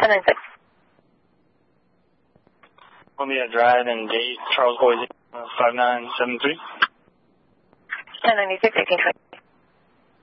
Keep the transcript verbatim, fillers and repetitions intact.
ten ninety-six. Columbia Drive and date, Charles Boise, uh, five nine seven three. ten ninety-six, eighteen twenty.